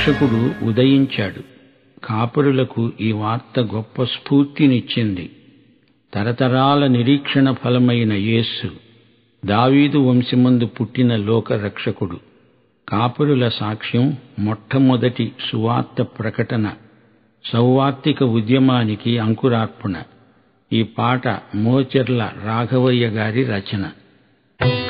రక్షకుడు ఉదయించాడు. కాపురులకు ఈ వార్త గొప్ప స్ఫూర్తినిచ్చింది. తరతరాల నిరీక్షణ ఫలమైన యేసు, దావీదు వంశమందు పుట్టిన లోక రక్షకుడు. కాపురుల సాక్ష్యం మొట్టమొదటి సువార్త ప్రకటన, సౌవార్తిక ఉద్యమానికి అంకురార్పణ. ఈ పాట మోచెర్ల రాఘవయ్య గారి రచన.